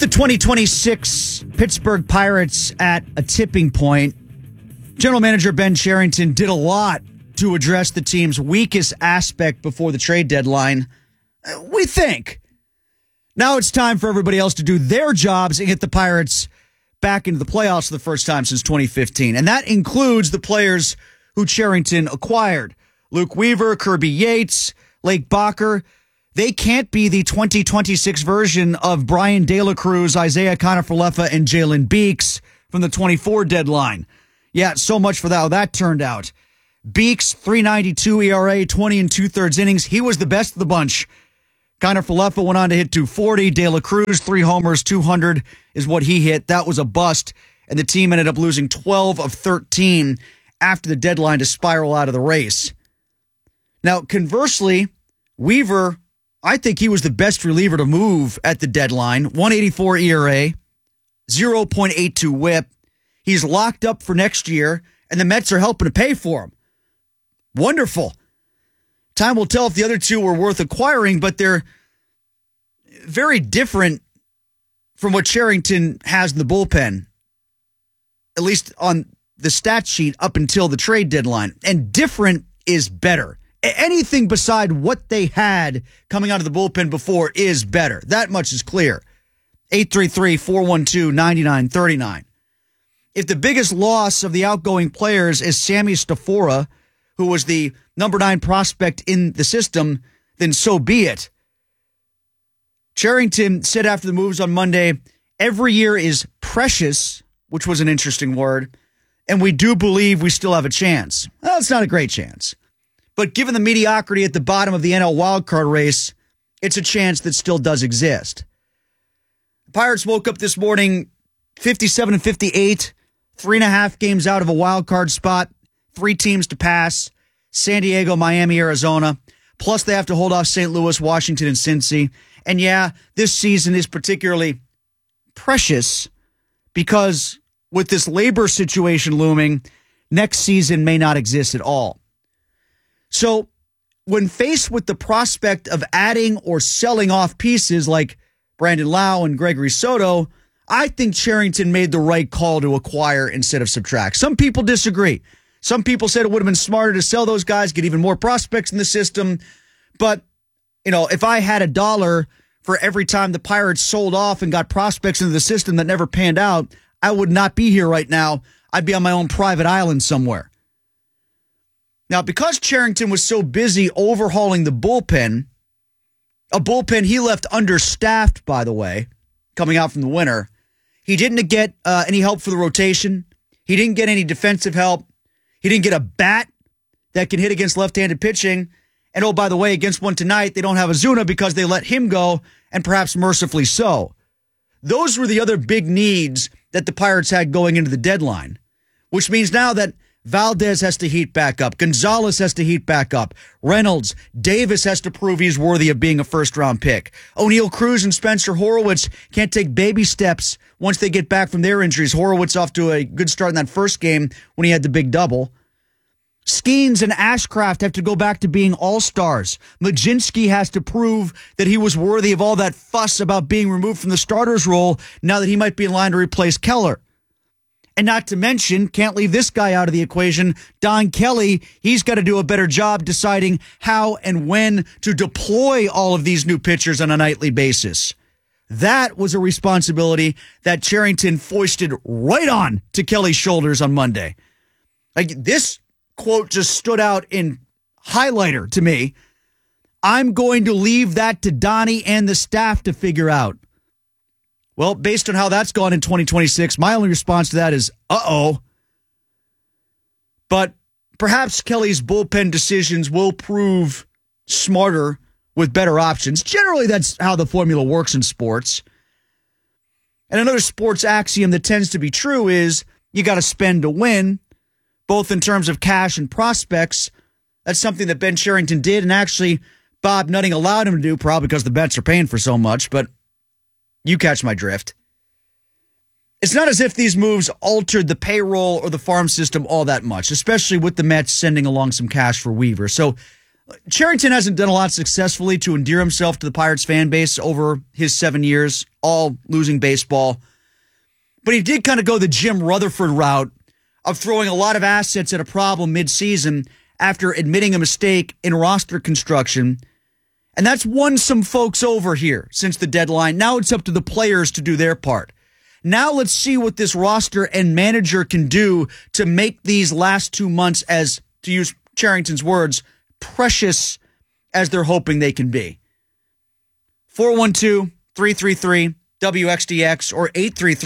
the 2026 Pittsburgh Pirates at a tipping point, General Manager Ben Cherington did a lot to address the team's weakest aspect before the trade deadline, we think. Now it's time for everybody else to do their jobs and get the Pirates back into the playoffs for the first time since 2015. And that includes the players who Cherington acquired. Luke Weaver, Kirby Yates, Lake Bacher. They can't be the 2026 version of Brian De La Cruz, Isaiah Kiner-Falefa, and Jalen Beeks from the 24 deadline. Yeah, so much for how that turned out. Beeks, 3.92 ERA, 20 and 2/3 innings. He was the best of the bunch. Kiner-Falefa went on to hit 240. De La Cruz, 3 homers, 200 is what he hit. That was a bust, and the team ended up losing 12 of 13 after the deadline to spiral out of the race. Now, conversely, Weaver, I think he was the best reliever to move at the deadline. 1.84 ERA, 0.82 whip. He's locked up for next year, and the Mets are helping to pay for him. Wonderful. Time will tell if the other two were worth acquiring, but they're very different from what Cherington has in the bullpen, at least on the stat sheet up until the trade deadline. And different is better. Anything beside what they had coming out of the bullpen before is better. That much is clear. 833-412-9939. If the biggest loss of the outgoing players is Sammy Stafora, who was the number 9 prospect in the system, then so be it. Cherington said after the moves on Monday, every year is precious, which was an interesting word, and we do believe we still have a chance. Well, it's not a great chance. But given the mediocrity at the bottom of the NL wildcard race, it's a chance that still does exist. The Pirates woke up this morning 57 and 58, 3.5 games out of a wild card spot, 3 teams to pass, San Diego, Miami, Arizona. Plus they have to hold off St. Louis, Washington, and Cincy. And yeah, this season is particularly precious because with this labor situation looming, next season may not exist at all. So when faced with the prospect of adding or selling off pieces like Brandon Lau and Gregory Soto, I think Cherington made the right call to acquire instead of subtract. Some people disagree. Some people said it would have been smarter to sell those guys, get even more prospects in the system. But, if I had $1 for every time the Pirates sold off and got prospects into the system that never panned out, I would not be here right now. I'd be on my own private island somewhere. Now, because Cherington was so busy overhauling the bullpen, a bullpen he left understaffed, by the way, coming out from the winter, he didn't get any help for the rotation. He didn't get any defensive help. He didn't get a bat that can hit against left-handed pitching. And, oh, by the way, against one tonight, they don't have Ozuna because they let him go, and perhaps mercifully so. Those were the other big needs that the Pirates had going into the deadline, which means now that Valdez has to heat back up. Gonzalez has to heat back up. Reynolds, Davis has to prove he's worthy of being a first-round pick. O'Neal Cruz and Spencer Horwitz can't take baby steps once they get back from their injuries. Horwitz off to a good start in that first game when he had the big double. Skeens and Ashcraft have to go back to being all-stars. Majinski has to prove that he was worthy of all that fuss about being removed from the starter's role now that he might be in line to replace Keller. And not to mention, can't leave this guy out of the equation, Don Kelly. He's got to do a better job deciding how and when to deploy all of these new pitchers on a nightly basis. That was a responsibility that Cherington foisted right on to Kelly's shoulders on Monday. This quote just stood out in highlighter to me. I'm going to leave that to Donnie and the staff to figure out. Well, based on how that's gone in 2026, my only response to that is, uh-oh. But perhaps Kelly's bullpen decisions will prove smarter with better options. Generally, that's how the formula works in sports. And another sports axiom that tends to be true is you got to spend to win, both in terms of cash and prospects. That's something that Ben Cherington did, and actually Bob Nutting allowed him to do, probably because the Mets are paying for so much, but you catch my drift. It's not as if these moves altered the payroll or the farm system all that much, especially with the Mets sending along some cash for Weaver. So Cherington hasn't done a lot successfully to endear himself to the Pirates fan base over his 7 years, all losing baseball. But he did kind of go the Jim Rutherford route of throwing a lot of assets at a problem midseason after admitting a mistake in roster construction. And that's won some folks over here since the deadline. Now it's up to the players to do their part. Now let's see what this roster and manager can do to make these last 2 months, as to use Cherington's words, precious as they're hoping they can be. 412-333-WXDX or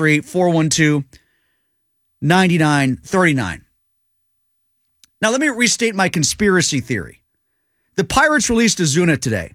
833-412-9939. Now let me restate my conspiracy theory. The Pirates released Ozuna today.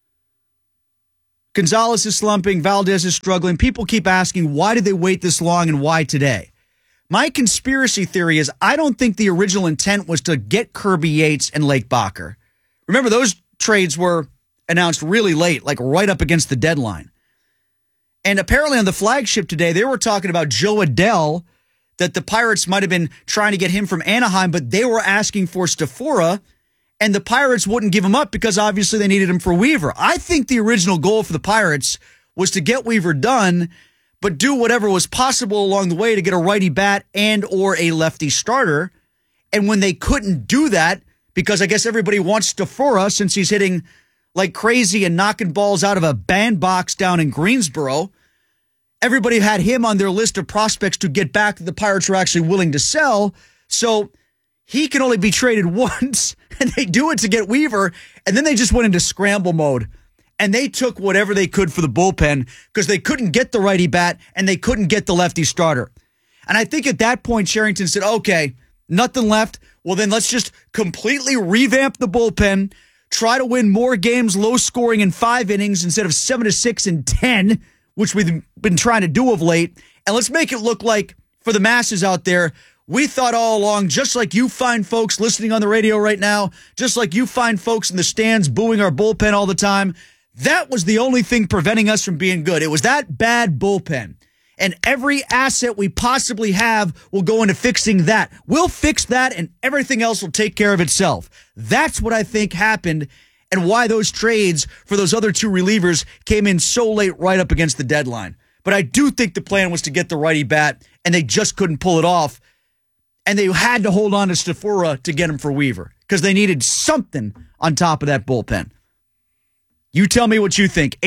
Gonzalez is slumping. Valdez is struggling. People keep asking, why did they wait this long and why today? My conspiracy theory is I don't think the original intent was to get Kirby Yates and Lake Bacher. Remember, those trades were announced really late, like right up against the deadline. And apparently on the flagship today, they were talking about Joe Adell, that the Pirates might have been trying to get him from Anaheim, but they were asking for Stafora, and the Pirates wouldn't give him up because obviously they needed him for Weaver. I think the original goal for the Pirates was to get Weaver done, but do whatever was possible along the way to get a righty bat and or a lefty starter. And when they couldn't do that, because I guess everybody wants Stafora since he's hitting like crazy and knocking balls out of a bandbox down in Greensboro, everybody had him on their list of prospects to get back that the Pirates were actually willing to sell. So he can only be traded once, and they do it to get Weaver, and then they just went into scramble mode. And they took whatever they could for the bullpen because they couldn't get the righty bat and they couldn't get the lefty starter. And I think at that point, Cherington said, okay, nothing left. Well, then let's just completely revamp the bullpen, try to win more games low scoring in 5 innings instead of 7-6 in 10, which we've been trying to do of late. And let's make it look like, for the masses out there, we thought all along, just like you fine folks listening on the radio right now, just like you fine folks in the stands booing our bullpen all the time, that was the only thing preventing us from being good. It was that bad bullpen. And every asset we possibly have will go into fixing that. We'll fix that and everything else will take care of itself. That's what I think happened and why those trades for those other 2 relievers came in so late right up against the deadline. But I do think the plan was to get the righty bat and they just couldn't pull it off. And they had to hold on to Stafora to get him for Weaver because they needed something on top of that bullpen. You tell me what you think.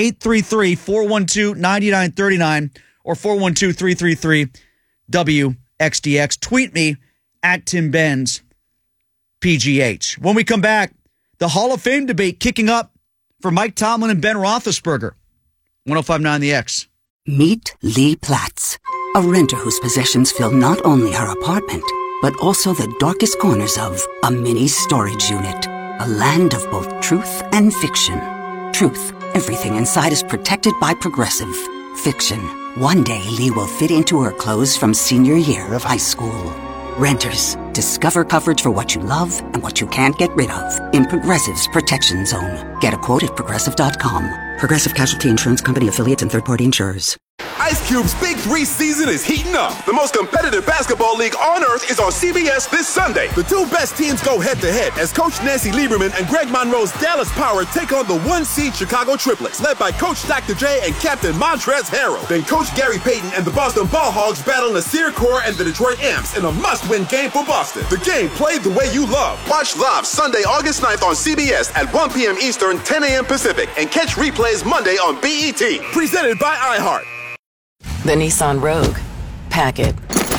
833-412-9939 or 412-333-WXDX. Tweet me at Tim Benz PGH. When we come back, the Hall of Fame debate kicking up for Mike Tomlin and Ben Roethlisberger. 105.9 The X. Meet Lee Platts, a renter whose possessions fill not only her apartment, but also the darkest corners of a mini storage unit. A land of both truth and fiction. Truth, everything inside is protected by Progressive. Fiction, one day Lee will fit into her clothes from senior year of high school. Renters, discover coverage for what you love and what you can't get rid of in Progressive's Protection Zone. Get a quote at Progressive.com. Progressive Casualty Insurance Company, affiliates, and third-party insurers. Ice Cube's Big 3 season is heating up. The most competitive basketball league on earth is on CBS this Sunday. The 2 best teams go head-to-head as Coach Nancy Lieberman and Greg Monroe's Dallas Power take on the 1-seed Chicago Triplets, led by Coach Dr. J and Captain Montrezl Harrell. Then Coach Gary Payton and the Boston Ball Hogs battle Nasir Kaur and the Detroit Amps in a must-win game for Boston. The game played the way you love. Watch live Sunday, August 9th on CBS at 1 p.m. Eastern, 10 a.m. Pacific, and catch replays Monday on BET. Presented by iHeart. The Nissan Rogue. Pack it.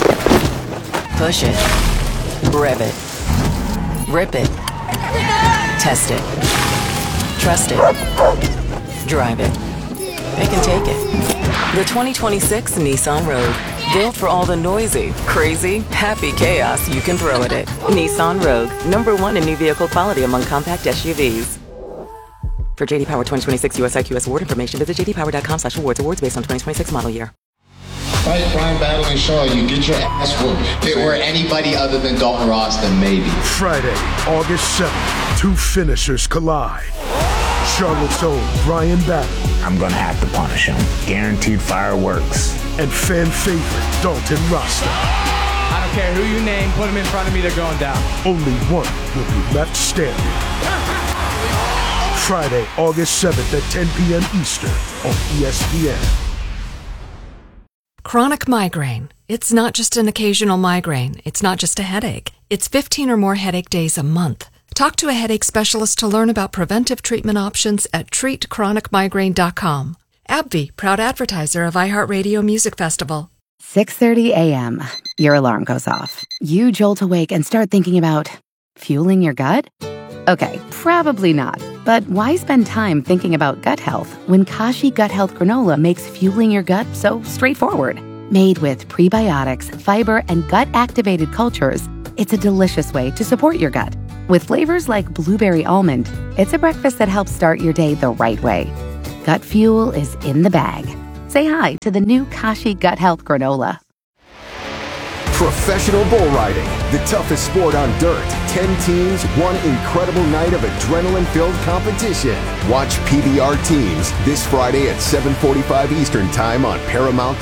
Push it. Rev it. Rip it. Test it. Trust it. Drive it. It can take it. The 2026 Nissan Rogue. Built for all the noisy, crazy, happy chaos you can throw at it. Nissan Rogue. #1 in new vehicle quality among compact SUVs. For JD Power 2026 US IQS award information, visit jdpower.com/awards. Awards based on 2026 model year. Fight Brian battling Shaw, you get your ass whooped. If it were anybody other than Dalton Ross, then maybe. Friday, August 7th, 2 finishers collide. Charlotte's own Brian Battle. I'm gonna have to punish him. Guaranteed fireworks. And fan favorite Dalton Rasta. I don't care who you name, put him in front of me, they're going down. Only one will be left standing. Friday, August 7th at 10 p.m. Eastern on ESPN. Chronic migraine. It's not just an occasional migraine. It's not just a headache. It's 15 or more headache days a month. Talk to a headache specialist to learn about preventive treatment options at treatchronicmigraine.com. AbbVie, proud advertiser of iHeartRadio Music Festival. 6:30 a.m. Your alarm goes off. You jolt awake and start thinking about fueling your gut? Okay, probably not. But why spend time thinking about gut health when Kashi Gut Health Granola makes fueling your gut so straightforward? Made with prebiotics, fiber, and gut-activated cultures, it's a delicious way to support your gut. With flavors like blueberry almond, it's a breakfast that helps start your day the right way. Gut fuel is in the bag. Say hi to the new Kashi Gut Health Granola. Professional bull riding, the toughest sport on dirt. 10 teams, one incredible night of adrenaline-filled competition. Watch PBR Teams this Friday at 7:45 Eastern Time on Paramount+.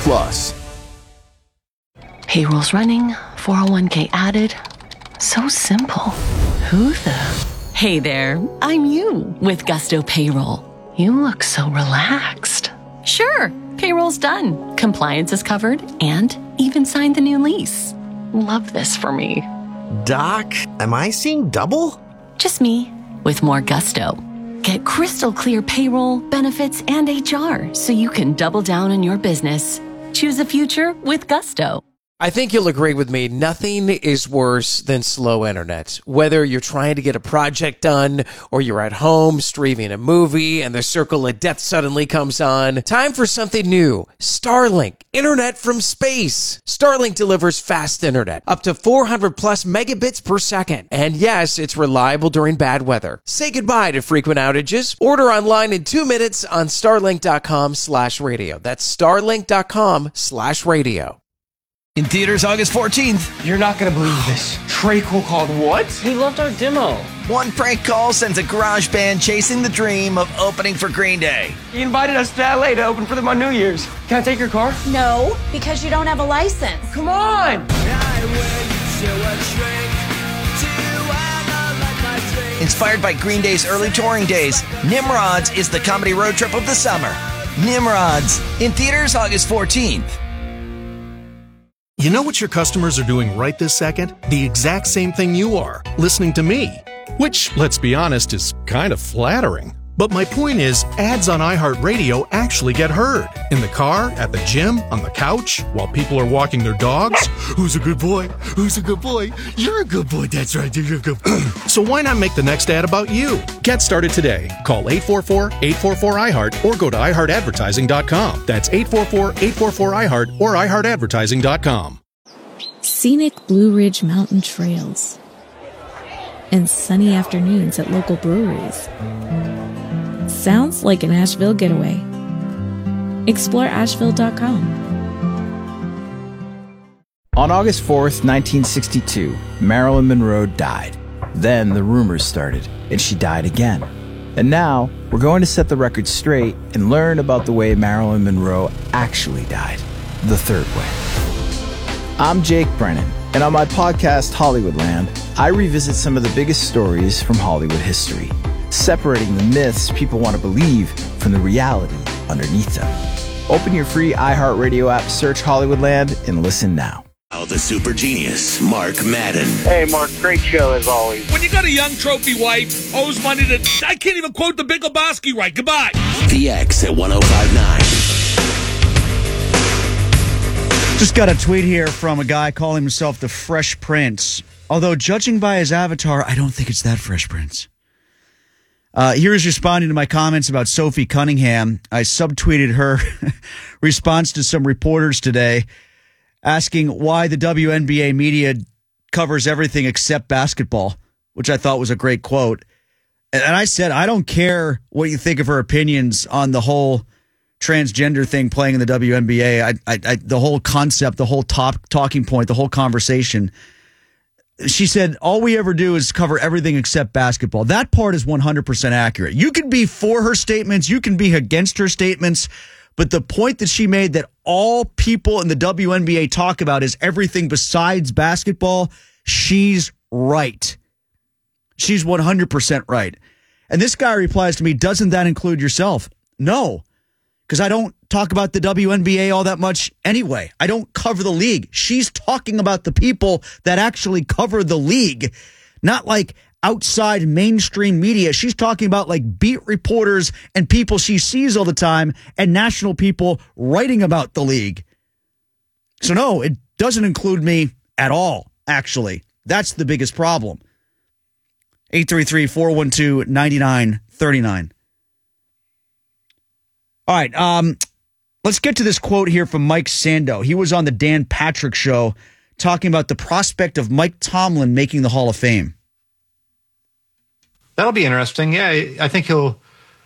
Payroll's running, 401k added. So simple. Who the? Hey there, I'm you with Gusto Payroll. You look so relaxed. Sure, payroll's done. Compliance is covered and even signed the new lease. Love this for me. Doc, am I seeing double? Just me with more gusto. Get crystal clear payroll, benefits, and HR so you can double down on your business. Choose a future with Gusto. I think you'll agree with me. Nothing is worse than slow internet. Whether you're trying to get a project done or you're at home streaming a movie and the circle of death suddenly comes on. Time for something new. Starlink. Internet from space. Starlink delivers fast internet. Up to 400 plus megabits per second. And yes, it's reliable during bad weather. Say goodbye to frequent outages. Order online in 2 minutes on starlink.com/radio. That's starlink.com/radio. In theaters August 14th. You're not going to believe this. Trey Cole called what? He loved our demo. One prank call sends a garage band chasing the dream of opening for Green Day. He invited us to LA to open for them on New Year's. Can I take your car? No, because you don't have a license. Come on! Inspired by Green Day's early touring days, Nimrods is the comedy road trip of the summer. Nimrods, in theaters August 14th. You know what your customers are doing right this second? The exact same thing you are, listening to me. Which, let's be honest, is kind of flattering. But my point is, ads on iHeartRadio actually get heard. In the car, at the gym, on the couch, while people are walking their dogs. Who's a good boy? Who's a good boy? You're a good boy. That's right. You're a good boy. So why not make the next ad about you? Get started today. Call 844-844-iHeart or go to iHeartAdvertising.com. That's 844-844-iHeart or iHeartAdvertising.com. Scenic Blue Ridge Mountain trails and sunny afternoons at local breweries. Sounds like an Asheville getaway. Explore Asheville.com. On August 4th, 1962, Marilyn Monroe died. Then the rumors started, and she died again. And now, we're going to set the record straight and learn about the way Marilyn Monroe actually died. The third way. I'm Jake Brennan, and on my podcast, Hollywoodland, I revisit some of the biggest stories from Hollywood history, separating the myths people want to believe from the reality underneath them. Open your free iHeartRadio app, search Hollywoodland, and listen now. The super genius, Mark Madden. Hey, Mark, great show as always. When you got a young trophy wife, owes money to... I can't even quote the Big Lebowski right. Goodbye. The X at 105.9. Just got a tweet here from a guy calling himself the Fresh Prince. Although, judging by his avatar, I don't think it's that Fresh Prince. Here is responding to my comments about Sophie Cunningham. I subtweeted her response to some reporters today asking why the WNBA media covers everything except basketball, which I thought was a great quote. And I said, I don't care what you think of her opinions on the whole transgender thing playing in the WNBA. The whole concept, the whole talking point, the whole conversation. She said, all we ever do is cover everything except basketball. That part is 100% accurate. You can be for her statements. You can be against her statements. But the point that she made that all people in the WNBA talk about is everything besides basketball, she's right. She's 100% right. And this guy replies to me, doesn't that include yourself? No, because I don't talk about the WNBA all that much anyway. I don't cover the league. She's talking about the people that actually cover the league, not like outside mainstream media. She's talking about like beat reporters and people she sees all the time and national people writing about the league. So no, it doesn't include me at all, actually. That's the biggest problem. 833-412-9939. All right, let's get to this quote here from Mike Sando. He was on the Dan Patrick Show talking about the prospect of Mike Tomlin making the Hall of Fame. That'll be interesting. Yeah, I think he'll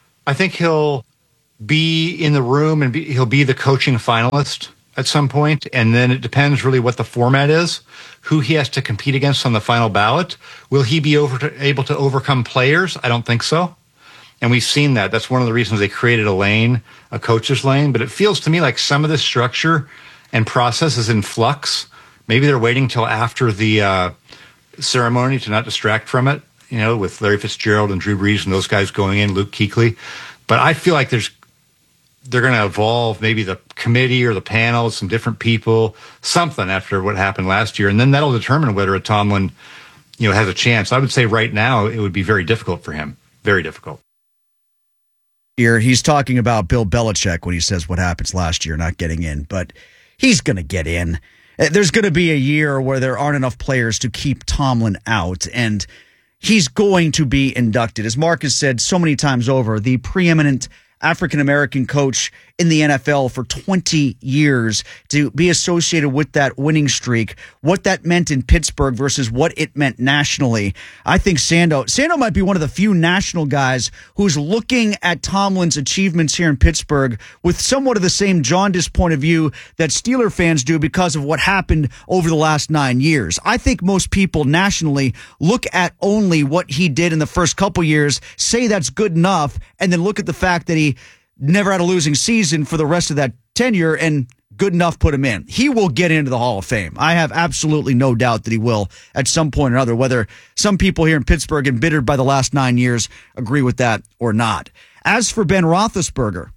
be in the room and he'll be the coaching finalist at some point, and then it depends really what the format is, who he has to compete against on the final ballot. Will he be able to overcome players? I don't think so. And we've seen that. That's one of the reasons they created a lane, a coach's lane. But it feels to me like some of this structure and process is in flux. Maybe they're waiting till after the ceremony to not distract from it, you know, with Larry Fitzgerald and Drew Brees and those guys going in, Luke Kuechly. But I feel like they're going to evolve maybe the committee or the panel, some different people, something after what happened last year. And then that'll determine whether a Tomlin, you know, has a chance. I would say right now it would be very difficult for him. Very difficult. Here, he's talking about Bill Belichick when he says what happens last year, not getting in, but he's going to get in. There's going to be a year where there aren't enough players to keep Tomlin out, and he's going to be inducted. As Mark has said so many times over, the preeminent African-American coach in the NFL for 20 years, to be associated with that winning streak, what that meant in Pittsburgh versus what it meant nationally. I think Sando might be one of the few national guys who's looking at Tomlin's achievements here in Pittsburgh with somewhat of the same jaundiced point of view that Steeler fans do because of what happened over the last 9 years. I think most people nationally look at only what he did in the first couple years, say that's good enough, and then look at the fact that he never had a losing season for the rest of that tenure, and good enough put him in. He will get into the Hall of Fame. I have absolutely no doubt that he will at some point or another, whether some people here in Pittsburgh, embittered by the last 9 years, agree with that or not. As for Ben Roethlisberger,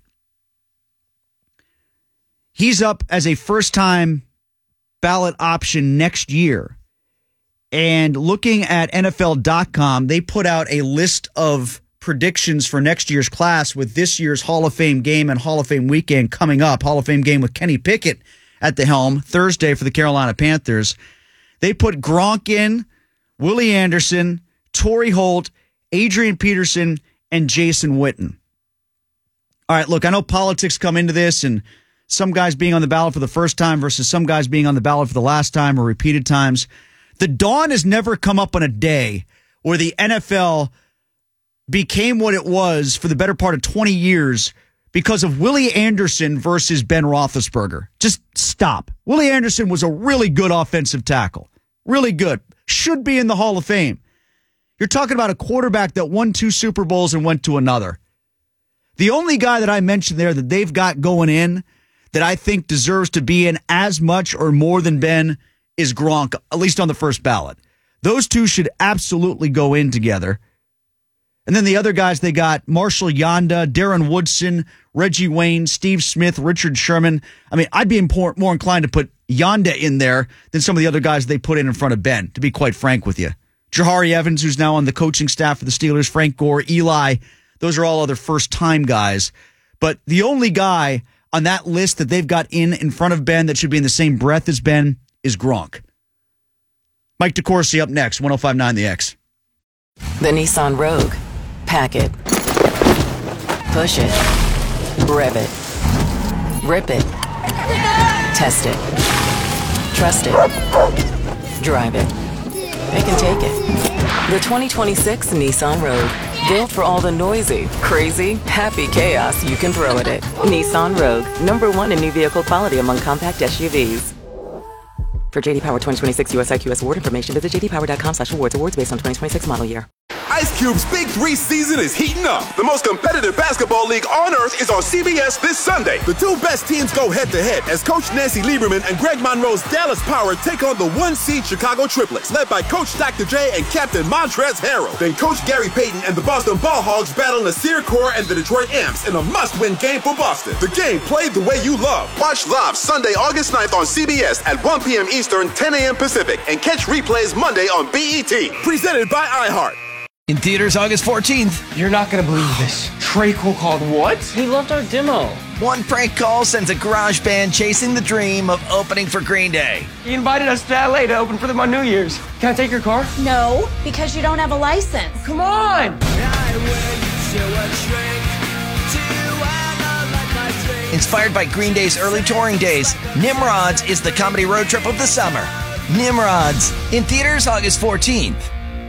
he's up as a first-time ballot option next year. And looking at NFL.com, they put out a list of predictions for next year's class with this year's Hall of Fame game and Hall of Fame weekend coming up. Hall of Fame game with Kenny Pickett at the helm Thursday for the Carolina Panthers. They put Gronk in, Willie Anderson, Torrey Holt, Adrian Peterson, and Jason Witten. All right, look, I know politics come into this, and some guys being on the ballot for the first time versus some guys being on the ballot for the last time or repeated times. The dawn has never come up on a day where the NFL became what it was for the better part of 20 years because of Willie Anderson versus Ben Roethlisberger. Just stop. Willie Anderson was a really good offensive tackle. Really good. Should be in the Hall of Fame. You're talking about a quarterback that won 2 Super Bowls and went to another. The only guy that I mentioned there that they've got going in that I think deserves to be in as much or more than Ben is Gronk, at least on the first ballot. Those two should absolutely go in together. And then the other guys, they got Marshall Yanda, Darren Woodson, Reggie Wayne, Steve Smith, Richard Sherman. I mean, I'd be more inclined to put Yanda in there than some of the other guys they put in front of Ben, to be quite frank with you. Jahari Evans, who's now on the coaching staff for the Steelers, Frank Gore, Eli, those are all other first-time guys. But the only guy on that list that they've got in front of Ben that should be in the same breath as Ben is Gronk. Mike DeCourcy up next, 105.9 The X. The Nissan Rogue. Pack it. Push it. Rev it. Rip it. Test it. Trust it. Drive it. It can take it. The 2026 Nissan Rogue. Built for all the noisy, crazy, happy chaos you can throw at it. Nissan Rogue. #1 in new vehicle quality among compact SUVs. For JD Power 2026 US IQS award information, visit jdpower.com/awards. Awards based on 2026 model year. Ice Cube's Big 3 season is heating up. The most competitive basketball league on earth is on CBS this Sunday. The two best teams go head-to-head as Coach Nancy Lieberman and Greg Monroe's Dallas Power take on the 1-seed Chicago Triplets, led by Coach Dr. J and Captain Montrezl Harrell. Then Coach Gary Payton and the Boston Ball Hogs battle Nasir Kaur and the Detroit Amps in a must-win game for Boston. The game played the way you love. Watch live Sunday, August 9th on CBS at 1 p.m. Eastern, 10 a.m. Pacific, and catch replays Monday on BET. Presented by iHeart. In theaters August 14th. You're not gonna believe this. Trey Cole called what? He loved our demo. One prank call sends a garage band chasing the dream of opening for Green Day. He invited us to LA to open for them on New Year's. Can I take your car? No, because you don't have a license. Come on! Inspired by Green Day's early touring days, Nimrods is the comedy road trip of the summer. Nimrods, in theaters August 14th.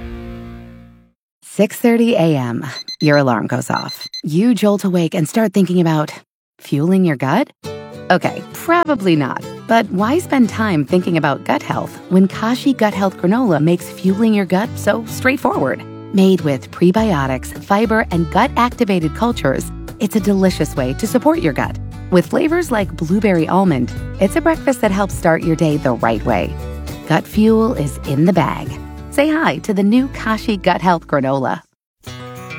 6:30 a.m. Your alarm goes off. You jolt awake and start thinking about fueling your gut? Okay, probably not. But why spend time thinking about gut health when Kashi Gut Health Granola makes fueling your gut so straightforward? Made with prebiotics, fiber, and gut-activated cultures, it's a delicious way to support your gut. With flavors like blueberry almond, it's a breakfast that helps start your day the right way. Gut fuel is in the bag. Say hi to the new Kashi Gut Health Granola.